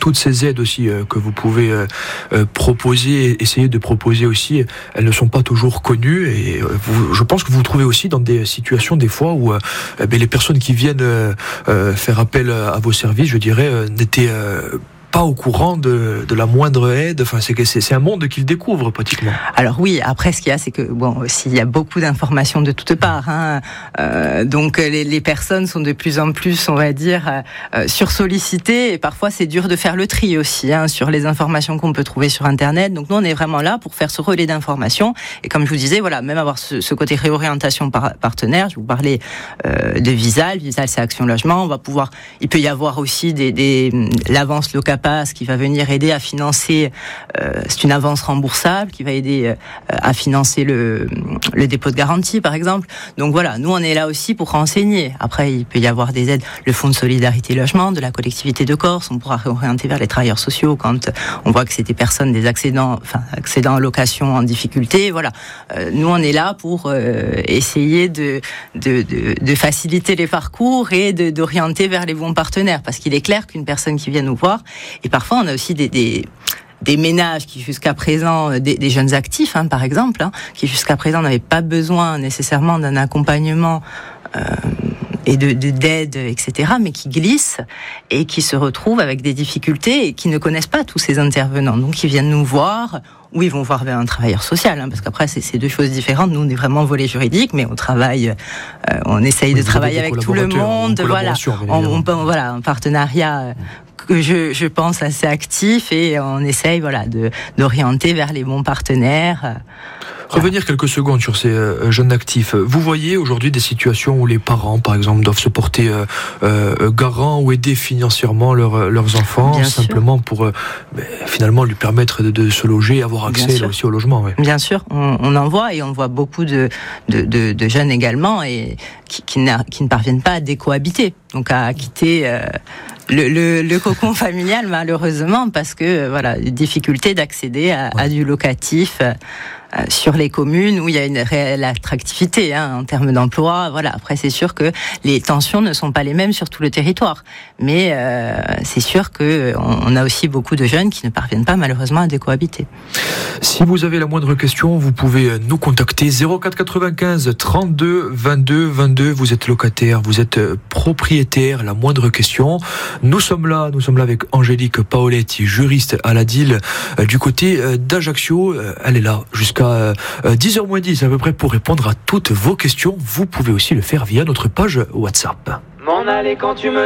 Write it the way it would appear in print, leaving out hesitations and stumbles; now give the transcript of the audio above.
toutes ces aides aussi que vous pouvez proposer, essayer de proposer aussi, elles ne sont pas toujours connues et je pense que vous vous trouvez aussi dans des situations des fois où les personnes qui viennent faire appel à vos services, je dirais, n'étaient pas au courant de la moindre aide. Enfin, c'est un monde qu'ils découvrent pratiquement. Alors oui, après ce qu'il y a, c'est que aussi il y a beaucoup d'informations de toutes parts. Donc les personnes sont de plus en plus, on va dire, sursollicitées et parfois c'est dur de faire le tri aussi sur les informations qu'on peut trouver sur Internet. Donc nous on est vraiment là pour faire ce relais d'informations et comme je vous disais, voilà, même avoir ce côté réorientation partenaire. Je vous parlais de Visal. Visal, c'est Action Logement. Il peut y avoir aussi l'avance Locapass qui va venir aider à financer, c'est une avance remboursable qui va aider à financer le dépôt de garantie par exemple. Donc voilà, nous on est là aussi pour renseigner. Après il peut y avoir des aides, le fonds de solidarité logement de la collectivité de Corse, on pourra réorienter vers les travailleurs sociaux quand on voit que c'est des personnes, des accédants en location en difficulté. Voilà, nous on est là pour essayer de faciliter les parcours et d'orienter vers les bons partenaires, parce qu'il est clair qu'une personne qui vient nous voir, et parfois on a aussi des ménages qui jusqu'à présent, des jeunes actifs par exemple, qui jusqu'à présent n'avaient pas besoin nécessairement d'un accompagnement et d'aide, etc., mais qui glissent et qui se retrouvent avec des difficultés et qui ne connaissent pas tous ces intervenants. Donc ils viennent nous voir, ou ils vont voir vers un travailleur social, parce qu'après c'est deux choses différentes. Nous on est vraiment volet juridique, mais on travaille, on essaye de travailler avec tout le monde, voilà, un partenariat que je pense assez actif et on essaye d'orienter vers les bons partenaires. Revenir quelques secondes sur ces jeunes actifs. Vous voyez aujourd'hui des situations où les parents, par exemple, doivent se porter garant ou aider financièrement leurs enfants, bien simplement sûr. Pour finalement lui permettre de se loger et avoir accès là aussi au logement. Oui. Bien sûr, on en voit et on voit beaucoup de jeunes également et qui ne parviennent pas à décohabiter, donc à quitter le cocon familial malheureusement, parce que difficulté d'accéder à du locatif sur les communes où il y a une réelle attractivité en termes d'emploi. Voilà. Après, c'est sûr que les tensions ne sont pas les mêmes sur tout le territoire, mais c'est sûr que on a aussi beaucoup de jeunes qui ne parviennent pas malheureusement à décohabiter. Si vous avez la moindre question, vous pouvez nous contacter 04 95 32 22 22. Vous êtes locataire, vous êtes propriétaire, la moindre question. Nous sommes là avec Angélique Paoletti, juriste à la DIL du côté d'Ajaccio. Elle est là jusqu'à 10h-10 à peu près pour répondre à toutes vos questions. Vous pouvez aussi le faire via notre page WhatsApp. M'en aller quand tu me